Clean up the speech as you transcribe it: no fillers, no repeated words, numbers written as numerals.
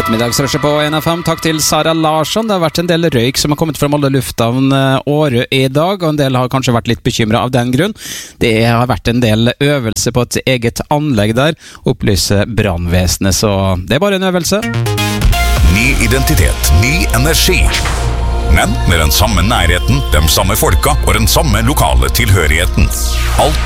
Ettermiddagsrushet på NFM. Takk til Sara Larsson. Det har vært en del røyk som har kommet fra Molde lufthavn Åre i dag, og en del har kanskje vært litt bekymret av den grunn. Det har vært en del øvelse på et eget anlegg der, opplyser brannvesenet, så det er bare en øvelse. Ny identitet, ny energi. Men med den samme nærheten, de samme folka og den samme lokale tilhørigheten. Alt